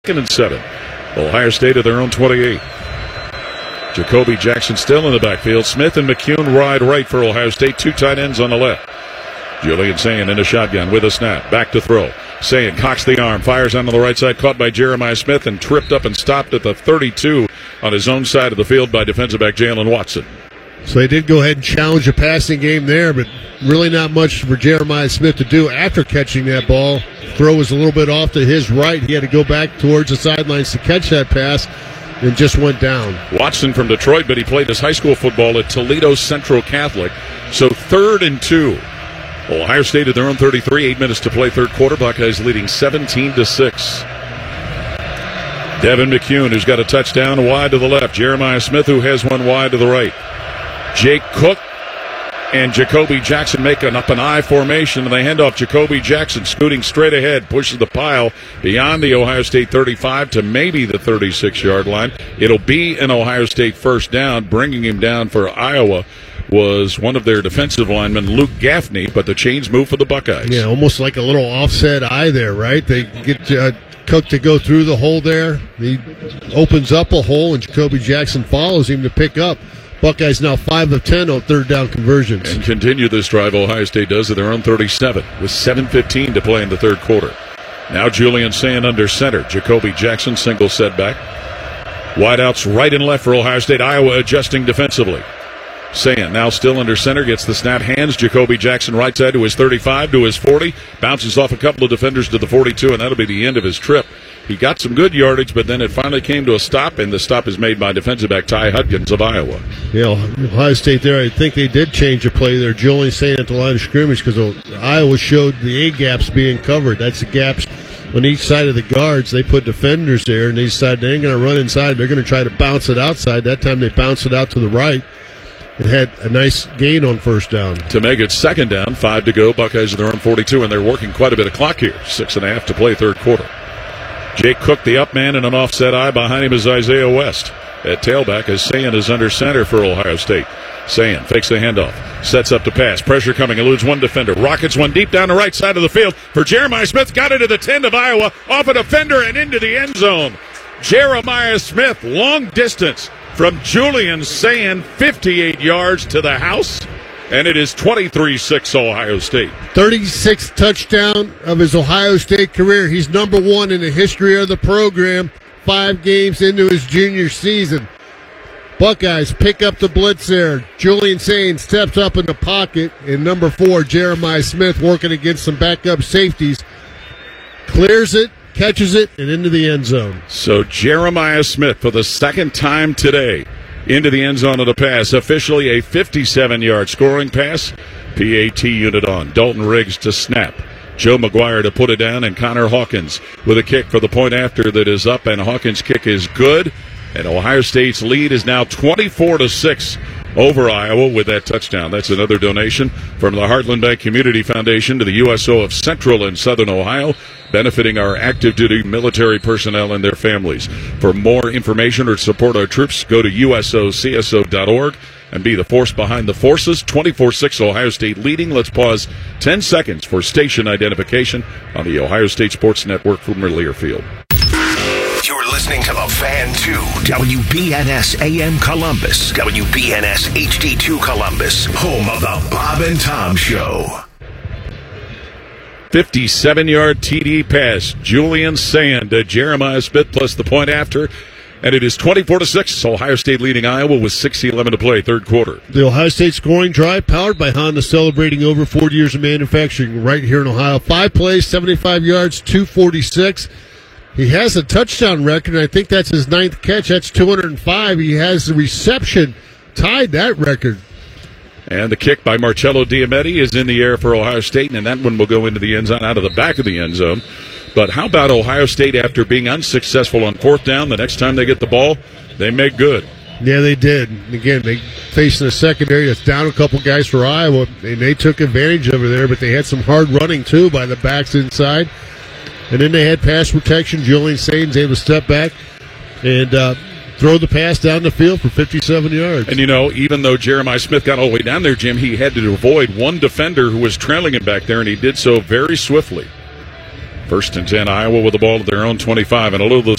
2nd and 7. Ohio State at their own 28. Jacoby Jackson still in the backfield. Smith and McCune wide right for Ohio State. 2 tight ends on the left. Julian Sayin in a shotgun with a snap. Back to throw. Sayin cocks the arm. Fires on the right side. Caught by Jeremiah Smith and tripped up and stopped at the 32 on his own side of the field by defensive back Jalen Watson. So they did go ahead and challenge a passing game there, but really not much for Jeremiah Smith to do after catching that ball. Throw was a little bit off to his right. He had to go back towards the sidelines to catch that pass and just went down. Watson from Detroit, but he played his high school football at Toledo Central Catholic. So 3rd and 2. Ohio State at their own 33. 8 minutes to play, third quarter. Buckeyes leading 17-6. Devin McCune, who's got a touchdown wide to the left. Jeremiah Smith, who has one wide to the right. Jake Cook and Jacoby Jackson make up an I formation, and they hand off Jacoby Jackson, scooting straight ahead, pushes the pile beyond the Ohio State 35 to maybe the 36-yard line. It'll be an Ohio State first down. Bringing him down for Iowa was one of their defensive linemen, Luke Gaffney, but the chains move for the Buckeyes. Yeah, almost like a little offset I there, right? They get Cook to go through the hole there. He opens up a hole, and Jacoby Jackson follows him to pick up. Buckeyes now 5 of 10 on third down conversions. And continue this drive, Ohio State does at their own 37 with 7:15 to play in the third quarter. Now Julian Sayin under center. Jacoby Jackson single setback. Wideouts right and left for Ohio State. Iowa adjusting defensively. Sayin now still under center, gets the snap, hands Jacoby Jackson right side to his 35, to his 40, bounces off a couple of defenders to the 42, and that'll be the end of his trip. He got some good yardage, but then it finally came to a stop, and the stop is made by defensive back Ty Hudgens of Iowa. Yeah, Ohio State there, I think they did change the play there. Julian Sayin at the line of scrimmage because Iowa showed the A-gaps being covered. That's the gaps on each side of the guards. They put defenders there, and they decided they ain't going to run inside. They're going to try to bounce it outside. That time they bounced it out to the right. It had a nice gain on first down. To make it second down, 5 to go. Buckeyes are their own 42, and they're working quite a bit of clock here. 6.5 to play, third quarter. Jake Cook, the up man, and an offset eye. Behind him is Isaiah West. At tailback, as Sayin is under center for Ohio State. Sayin fakes the handoff, sets up to pass. Pressure coming, eludes one defender. Rockets one deep down the right side of the field for Jeremiah Smith. Got it to the 10 of Iowa, off a defender and into the end zone. Jeremiah Smith, long distance from Julian Sayin, 58 yards to the house. And it is 23-6 Ohio State. 36th touchdown of his Ohio State career. He's number 1 in the history of the program. 5 games into his junior season. Buckeyes pick up the blitz there. Julian Sayin steps up in the pocket. And number 4, Jeremiah Smith, working against some backup safeties. Clears it, catches it, and into the end zone. So Jeremiah Smith, for the second time today, into the end zone of the pass. Officially a 57-yard scoring pass. PAT unit on. Dalton Riggs to snap. Joe McGuire to put it down, and Connor Hawkins with a kick for the point after that is up, and Hawkins' kick is good. And Ohio State's lead is now 24-6 over Iowa with that touchdown. That's another donation from the Heartland Bank Community Foundation to the USO of Central and Southern Ohio, benefiting our active duty military personnel and their families. For more information or to support our troops, go to usocso.org and be the force behind the forces. 24-6 Ohio State leading. Let's pause 10 seconds for station identification on the Ohio State Sports Network from Learfield. You're listening to The Fan 2, WBNS AM Columbus, WBNS HD2 Columbus, home of the Bob and Tom Show. 57-yard TD pass. Julian Sayin to Jeremiah Smith plus the point after. And it is 24-6. Ohio State leading Iowa with 6:11 to play, third quarter. The Ohio State scoring drive powered by Honda, celebrating over 40 years of manufacturing right here in Ohio. 5 plays, 75 yards, 246. He has a touchdown record, and I think that's his 9th catch. That's 205. He has the reception, tied that record. And the kick by Marcello Diametti is in the air for Ohio State, and that one will go into the end zone, out of the back of the end zone. But how about Ohio State after being unsuccessful on fourth down? The next time they get the ball, they make good. Yeah, they did. Again, they facing a secondary that's down a couple guys for Iowa, and they took advantage over there, but they had some hard running, too, by the backs inside. And then they had pass protection. Julian Sayin's able to step back and throw the pass down the field for 57 yards. And, you know, even though Jeremiah Smith got all the way down there, Jim, he had to avoid one defender who was trailing him back there, and he did so very swiftly. First and 10, Iowa with the ball at their own 25. And a little